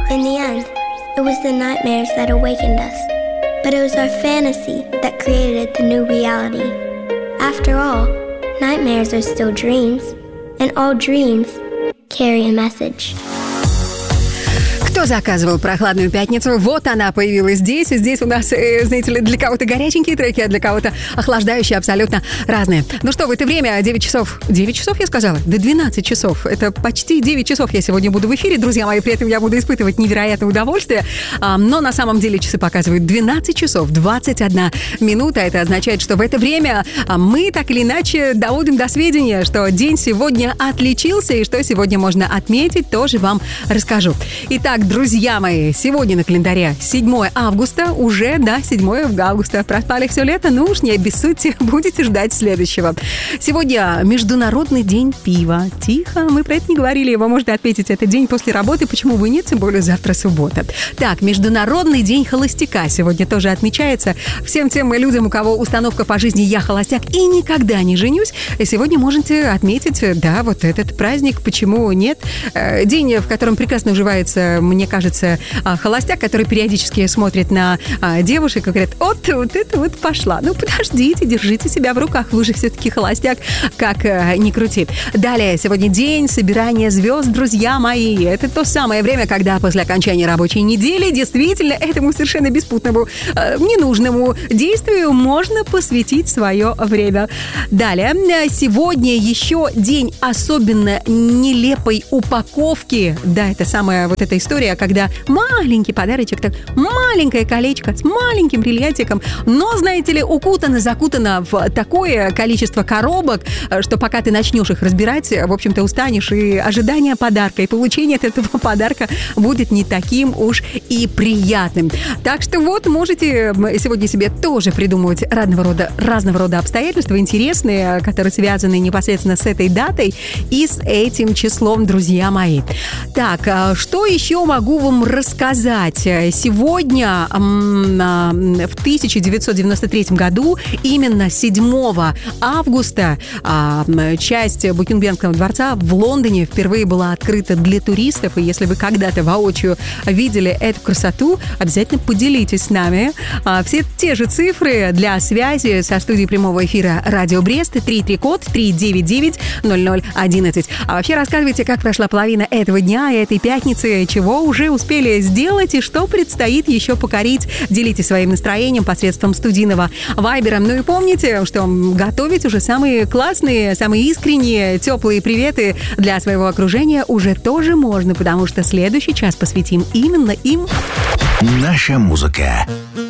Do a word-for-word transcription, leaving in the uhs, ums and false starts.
In the end, it was the nightmares that awakened us. But it was our fantasy that created the new reality. After all, nightmares are still dreams, and all dreams carry a message. Кто заказывал прохладную пятницу? Вот она появилась здесь. И здесь у нас, знаете ли, для кого-то горяченькие треки, а для кого-то охлаждающие, абсолютно разные. Ну что, в это время девять часов. девять часов, я сказала? Да двенадцать часов. Это почти девять часов я сегодня буду в эфире, друзья мои. При этом я буду испытывать невероятное удовольствие. Но на самом деле часы показывают двенадцать часов двадцать одна минута. Это означает, что в это время мы так или иначе доводим до сведения, что день сегодня отличился, и что сегодня можно отметить, тоже вам расскажу. Итак, друзья мои, сегодня на календаре седьмое августа, уже, да, седьмое августа. Проспали все лето, ну уж не обессудьте, будете ждать следующего. Сегодня Международный день пива. Тихо, мы про это не говорили, вы можете отметить этот день после работы, почему бы нет, тем более завтра суббота. Так, Международный день холостяка сегодня тоже отмечается. Всем тем людям, у кого установка по жизни «я холостяк» и никогда не женюсь, сегодня можете отметить, да, вот этот праздник, почему нет. День, в котором прекрасно уживается, мне кажется, холостяк, который периодически смотрит на девушек и говорит: вот, вот это вот пошла. Ну, подождите, держите себя в руках, вы же все-таки холостяк, как ни крути. Далее, сегодня день собирания звезд, друзья мои. Это то самое время, когда после окончания рабочей недели действительно этому совершенно беспутному, ненужному действию можно посвятить свое время. Далее, сегодня еще день особенно нелепой упаковки. Да, это самая вот эта история, когда маленький подарочек, так маленькое колечко с маленьким бриллиантиком, но, знаете ли, укутано, закутано в такое количество коробок, что пока ты начнешь их разбирать, в общем-то, устанешь, и ожидание подарка, и получение этого подарка будет не таким уж и приятным. Так что вот, можете сегодня себе тоже придумывать разного рода, разного рода обстоятельства интересные, которые связаны непосредственно с этой датой и с этим числом, друзья мои. Так, что еще могу вам рассказать? Сегодня, в тысяча девятьсот девяносто третьем году, именно седьмого августа, часть Букингемского дворца в Лондоне впервые была открыта для туристов. И если вы когда-то воочию видели эту красоту, обязательно поделитесь с нами. Все те же цифры для связи со студией прямого эфира «Радио Брест» три три код три девять девять ноль ноль одиннадцать. А вообще рассказывайте, как прошла половина этого дня и этой пятницы, чего уже успели сделать и что предстоит еще покорить. Делитесь своим настроением посредством студийного вайбера. Ну и помните, что готовить уже самые классные, самые искренние, теплые приветы для своего окружения уже тоже можно, потому что следующий час посвятим именно им. Наша музыка.